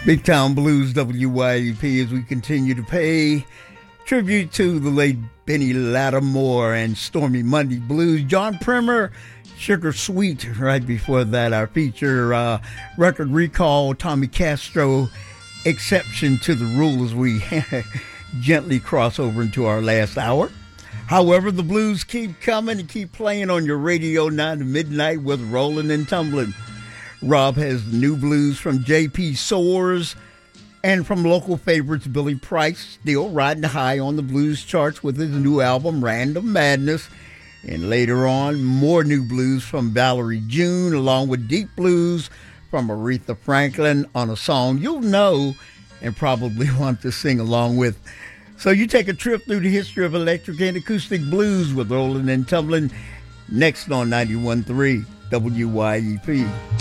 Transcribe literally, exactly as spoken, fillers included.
Big Town Blues, W Y E P, as we continue to pay tribute to the late Benny Lattimore and Stormy Monday Blues. John Primer, Sugar Sweet. Right before that, our feature, uh, Record Recall, Tommy Castro, Exception to the Rule, as we gently cross over into our last hour. However, the blues keep coming and keep playing on your radio nine to midnight with Rolling and Tumbling. Rob has new blues from J P Soares and from local favorites Billy Price, still riding high on the blues charts with his new album Random Madness. And later on, more new blues from Valerie June, along with deep blues from Aretha Franklin on a song you'll know and probably want to sing along with. So you take a trip through the history of electric and acoustic blues with Rolling and Tumbling, next on ninety-one point three W Y E P.